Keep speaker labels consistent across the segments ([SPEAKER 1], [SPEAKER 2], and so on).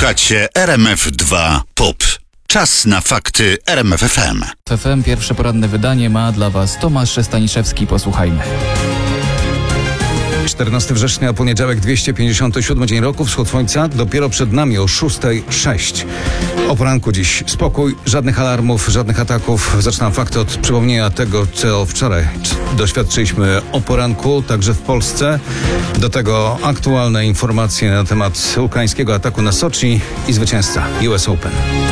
[SPEAKER 1] Słuchacie RMF2 POP. Czas na fakty RMF FM.
[SPEAKER 2] FM pierwsze poranne wydanie ma dla Was Tomasz Staniszewski. Posłuchajmy.
[SPEAKER 3] 14 września, poniedziałek, 257 dzień roku, wschód słońca dopiero przed nami o 6:06. O poranku dziś spokój, żadnych alarmów, żadnych ataków. Zaczynam fakty od przypomnienia tego, co wczoraj doświadczyliśmy o poranku, także w Polsce. Do tego aktualne informacje na temat ukraińskiego ataku na Soczi i zwycięzca US Open.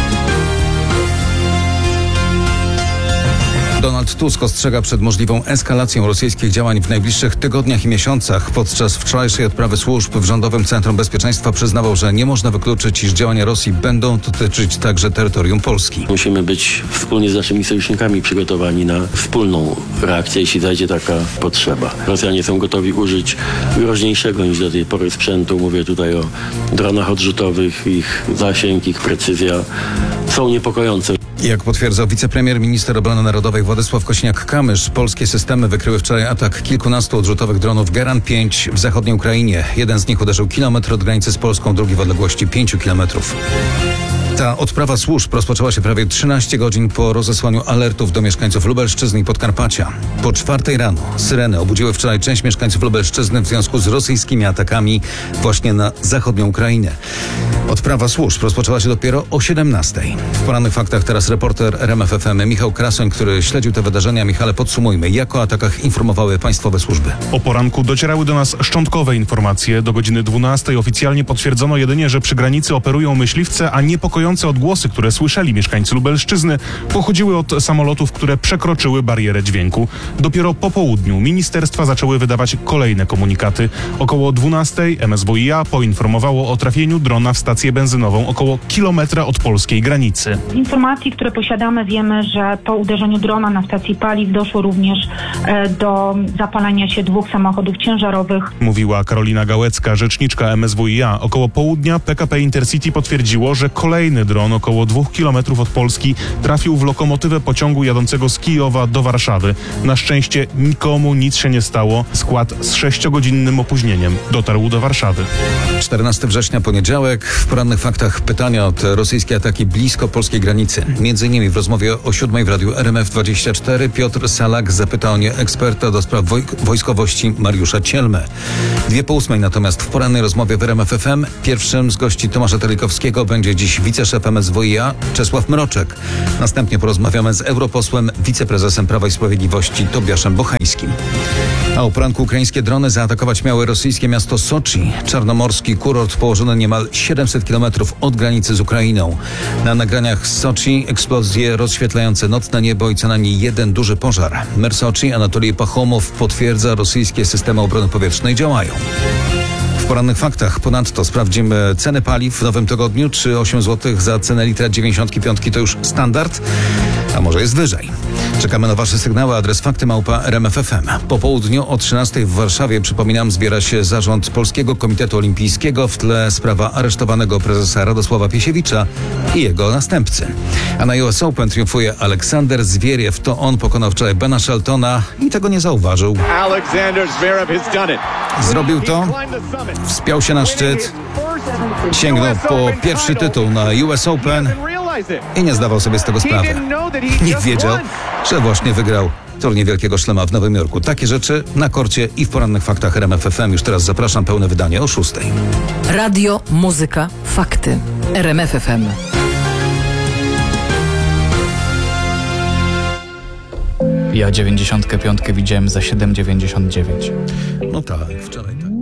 [SPEAKER 3] Donald Tusk ostrzega przed możliwą eskalacją rosyjskich działań w najbliższych tygodniach i miesiącach. Podczas wczorajszej odprawy służb w Rządowym Centrum Bezpieczeństwa przyznawał, że nie można wykluczyć, iż działania Rosji będą dotyczyć także terytorium Polski.
[SPEAKER 4] Musimy być wspólnie z naszymi sojusznikami przygotowani na wspólną reakcję, jeśli zajdzie taka potrzeba. Rosjanie są gotowi użyć groźniejszego niż do tej pory sprzętu. Mówię tutaj o dronach odrzutowych. Ich zasięg, ich precyzja są niepokojące.
[SPEAKER 3] Jak potwierdzał wicepremier, minister obrony narodowej Władysław Kosiniak-Kamysz, polskie systemy wykryły wczoraj atak kilkunastu odrzutowych dronów Geran 5 w zachodniej Ukrainie. Jeden z nich uderzył kilometr od granicy z Polską, drugi w odległości 5 kilometrów. Ta odprawa służb rozpoczęła się prawie 13 godzin po rozesłaniu alertów do mieszkańców Lubelszczyzny i Podkarpacia. Po 4 rano syreny obudziły wczoraj część mieszkańców Lubelszczyzny w związku z rosyjskimi atakami właśnie na zachodnią Ukrainę. Odprawa służb rozpoczęła się dopiero o 17. W porannych faktach teraz reporter RMF FM Michał Krasoń, który śledził te wydarzenia. Michale, podsumujmy, jak o atakach informowały państwowe służby.
[SPEAKER 5] O poranku docierały do nas szczątkowe informacje. Do godziny 12 oficjalnie potwierdzono jedynie, że przy granicy operują myśliwce, a niepokojące odgłosy, które słyszeli mieszkańcy Lubelszczyzny, pochodziły od samolotów, które przekroczyły barierę dźwięku. Dopiero po południu ministerstwa zaczęły wydawać kolejne komunikaty. Około 12 MSWiA poinformowało o trafieniu drona w stację benzynową około kilometra od polskiej granicy.
[SPEAKER 6] Z informacji, które posiadamy, wiemy, że po uderzeniu drona na stacji paliw doszło również do zapalenia się 2 samochodów ciężarowych.
[SPEAKER 5] Mówiła Karolina Gałecka, rzeczniczka MSWiA. Około południa PKP Intercity potwierdziło, że kolejny dron około 2 kilometrów od Polski trafił w lokomotywę pociągu jadącego z Kijowa do Warszawy. Na szczęście nikomu nic się nie stało. Skład z 6-godzinnym opóźnieniem dotarł do Warszawy.
[SPEAKER 3] 14 września, poniedziałek. W porannych faktach pytania od rosyjskie ataki blisko polskiej granicy. Między innymi w rozmowie o 7 w radiu RMF24 Piotr Salak zapytał mnie eksperta do spraw wojskowości Mariusza Cielmę. 2:08 natomiast w porannej rozmowie w RMF FM pierwszym z gości Tomasza Telikowskiego będzie dziś wiceszef MSWiA Czesław Mroczek. Następnie porozmawiamy z europosłem, wiceprezesem Prawa i Sprawiedliwości Tobiaszem Bochańskim. A o poranku ukraińskie drony zaatakować miały rosyjskie miasto Soczi. Czarnomorski kurort położony niemal 700 km od granicy z Ukrainą. Na nagraniach z Soczi eksplozje rozświetlające nocne niebo i co najmniej jeden duży pożar. Mer Soczi Anatolij Pachomow potwierdza, rosyjskie systemy obrony powietrznej działają. W porannych faktach ponadto sprawdzimy ceny paliw w nowym tygodniu. Czy 8 zł za cenę litra 95 to już standard? A może jest wyżej? Czekamy na Wasze sygnały. Adres fakty@RMF.FM. Po południu o 13 w Warszawie, przypominam, zbiera się zarząd Polskiego Komitetu Olimpijskiego. W tle sprawa aresztowanego prezesa Radosława Piesiewicza i jego następcy. A na US Open triumfuje Aleksander Zwieriew. To on pokonał wczoraj Bena Sheltona i tego nie zauważył. Zrobił to, wspiął się na szczyt, sięgnął po pierwszy tytuł na US Open i nie zdawał sobie z tego sprawy. Nie wiedział, że właśnie wygrał turniej Wielkiego Szlema w Nowym Jorku. Takie rzeczy na korcie i w porannych faktach RMF FM. Już teraz zapraszam, pełne wydanie o 6.
[SPEAKER 7] Radio, muzyka, fakty. RMF FM.
[SPEAKER 2] Ja 95 widziałem za 7,99.
[SPEAKER 3] No tak, wczoraj tak.